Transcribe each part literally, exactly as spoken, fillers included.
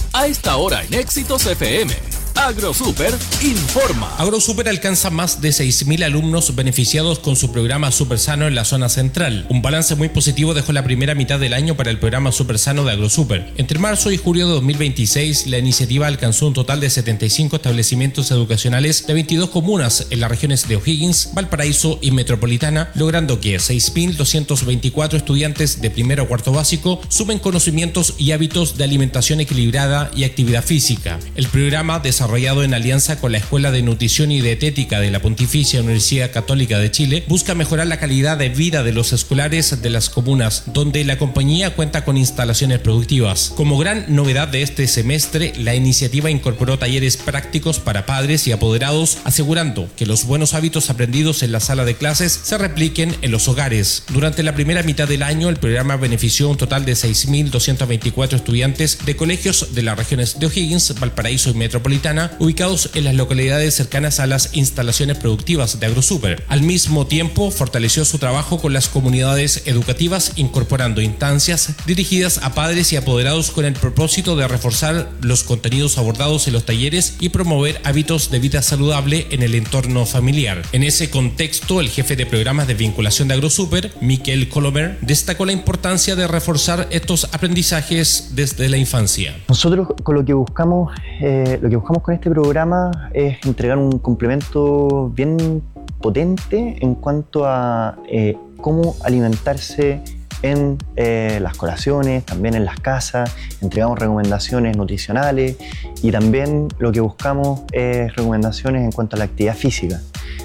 A esta hora en Éxitos F M, AgroSuper informa. AgroSuper alcanza más de seis mil alumnos beneficiados con su programa Super Sano en la zona central. Un balance muy positivo dejó la primera mitad del año para el programa Super Sano de AgroSuper. Entre marzo y julio de dos mil veintiséis, la iniciativa alcanzó un total de setenta y cinco establecimientos educacionales de veintidós comunas en las regiones de O'Higgins, Valparaíso y Metropolitana, logrando que seis mil doscientos veinticuatro estudiantes de primero a cuarto básico sumen conocimientos y hábitos de alimentación equilibrada y actividad física. El programa, desarrollado en alianza con la Escuela de Nutrición y Dietética de la Pontificia Universidad Católica de Chile, busca mejorar la calidad de vida de los escolares de las comunas, donde la compañía cuenta con instalaciones productivas. Como gran novedad de este semestre, la iniciativa incorporó talleres prácticos para padres y apoderados, asegurando que los buenos hábitos aprendidos en la sala de clases se repliquen en los hogares. Durante la primera mitad del año, el programa benefició a un total de seis mil doscientos veinticuatro estudiantes de colegios de las regiones de O'Higgins, Valparaíso y Metropolitana, ubicados en las localidades cercanas a las instalaciones productivas de AgroSuper. Al mismo tiempo, fortaleció su trabajo con las comunidades educativas, incorporando instancias dirigidas a padres y apoderados con el propósito de reforzar los contenidos abordados en los talleres y promover hábitos de vida saludable en el entorno familiar. En ese contexto, el jefe de programas de vinculación de AgroSuper, Miquel Colomer, destacó la importancia de reforzar estos aprendizajes desde la infancia. Nosotros con lo que buscamos, eh, lo que buscamos con este programa es entregar un complemento bien potente en cuanto a eh, cómo alimentarse en eh, las colaciones, también en las casas. Entregamos recomendaciones nutricionales y también lo que buscamos es recomendaciones en cuanto a la actividad física.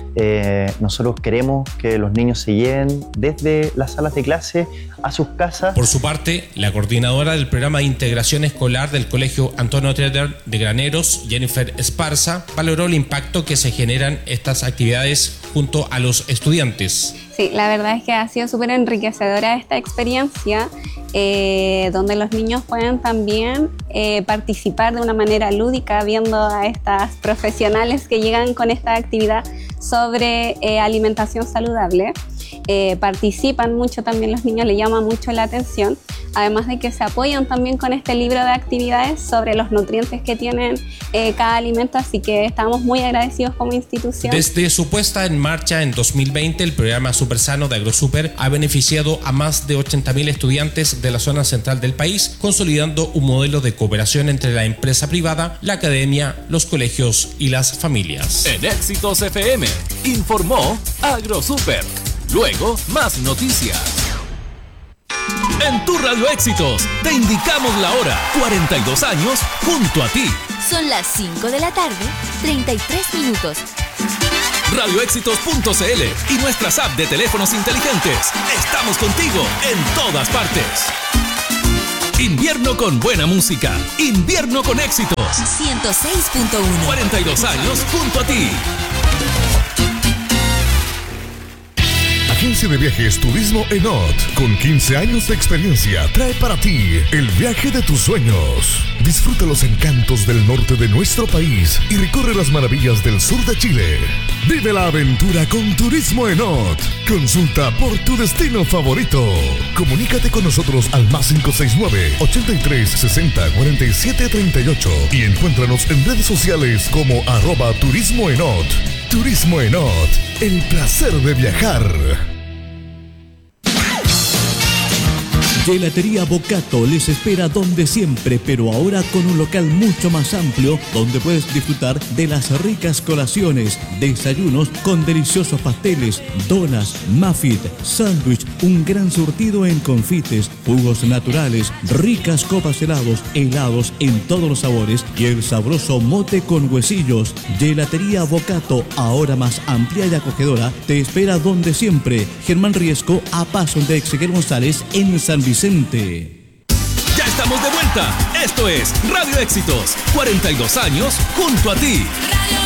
Eh, nosotros queremos que los niños se lleven desde las salas de clase a sus casas. Por su parte, la coordinadora del programa de integración escolar del Colegio Antonio Treder de Graneros, Jennifer Esparza, valoró el impacto que se generan estas actividades junto a los estudiantes. Sí, la verdad es que ha sido súper enriquecedora esta experiencia, eh, donde los niños pueden también eh, participar de una manera lúdica, viendo a estas profesionales que llegan con esta actividad sobre eh, alimentación saludable. Eh, participan mucho también los niños, les llama mucho la atención, además de que se apoyan también con este libro de actividades sobre los nutrientes que tienen eh, cada alimento, así que estamos muy agradecidos como institución. Desde su puesta en marcha en dos mil veinte, el programa Super Sano de AgroSuper ha beneficiado a más de ochenta mil estudiantes de la zona central del país, consolidando un modelo de cooperación entre la empresa privada, la academia, los colegios y las familias. En Éxitos F M, informó AgroSuper. Luego, más noticias. En tu Radio Éxitos, te indicamos la hora. cuarenta y dos años junto a ti. Son las cinco de la tarde, treinta y tres minutos. radio éxitos punto c l y nuestras apps de teléfonos inteligentes. Estamos contigo en todas partes. Invierno con buena música. Invierno con éxitos. ciento seis punto uno. cuarenta y dos años junto a ti. Agencia de Viajes Turismo Enot, con quince años de experiencia, trae para ti el viaje de tus sueños. Disfruta los encantos del norte de nuestro país y recorre las maravillas del sur de Chile. Vive la aventura con Turismo Enot. Consulta por tu destino favorito. Comunícate con nosotros al más cinco seis nueve, ochenta y tres, sesenta, cuarenta y siete, treinta y ocho y encuéntranos en redes sociales como arroba Turismo Enot. Turismo Enot, el placer de viajar. Gelatería Bocato les espera donde siempre, pero ahora con un local mucho más amplio, donde puedes disfrutar de las ricas colaciones, desayunos con deliciosos pasteles, donas, muffin, sándwich, un gran surtido en confites, jugos naturales, ricas copas helados, helados en todos los sabores y el sabroso mote con huesillos. Gelatería Bocato, ahora más amplia y acogedora, te espera donde siempre. Germán Riesco, a paso de Exequiel González en San Vicente. Ya estamos de vuelta. Esto es Radio Éxitos, cuarenta y dos años junto a ti. Radio